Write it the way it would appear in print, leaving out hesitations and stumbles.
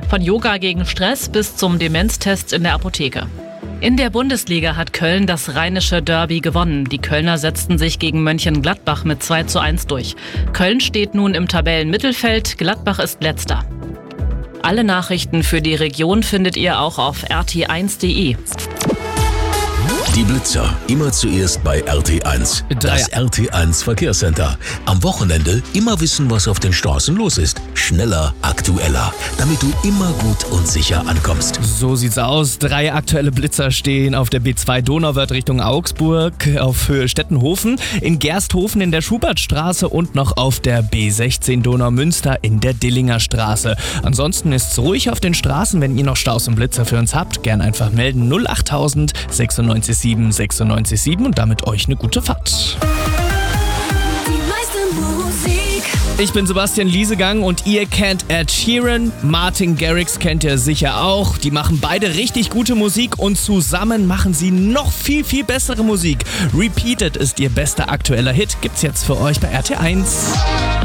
Von Yoga gegen Stress bis zum Demenztest in der Apotheke. In der Bundesliga hat Köln das rheinische Derby gewonnen. Die Kölner setzten sich gegen Mönchengladbach mit 2:1 durch. Köln steht nun im Tabellenmittelfeld, Gladbach ist letzter. Alle Nachrichten für die Region findet ihr auch auf rt1.de. Die Blitzer, immer zuerst bei RT1. Das RT1 Verkehrscenter. Am Wochenende immer wissen, was auf den Straßen los ist. Schneller, aktueller, damit du immer gut und sicher ankommst. So sieht's aus. 3 aktuelle Blitzer stehen auf der B2 Donauwörth Richtung Augsburg, auf Höhe Stettenhofen, in Gersthofen in der Schubertstraße und noch auf der B16 Donaumünster in der Dillinger Straße. Ansonsten ist's ruhig auf den Straßen. Wenn ihr noch Staus und Blitzer für uns habt, gern einfach melden. 08000 96 977 und damit euch eine gute Fahrt. Ich bin Sebastian Liesegang und ihr kennt Ed Sheeran, Martin Garrix kennt ihr sicher auch. Die machen beide richtig gute Musik und zusammen machen sie noch viel, viel bessere Musik. Repeated ist ihr bester aktueller Hit, gibt's jetzt für euch bei RT1.